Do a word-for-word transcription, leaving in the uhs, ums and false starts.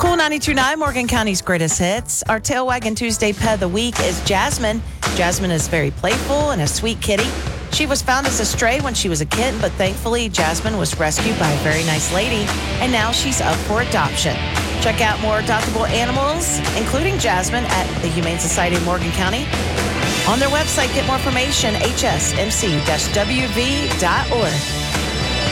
Cool ninety-two point nine, Morgan County's greatest hits. Our Tail Wagging Tuesday pet of the week is Jasmine. Jasmine is very playful and a sweet kitty. She was found as a stray when she was a kitten, but thankfully Jasmine was rescued by a very nice lady, and now she's up for adoption. Check out more adoptable animals, including Jasmine, at the Humane Society of Morgan County. On their website, get more information, h s m c dash w v dot org.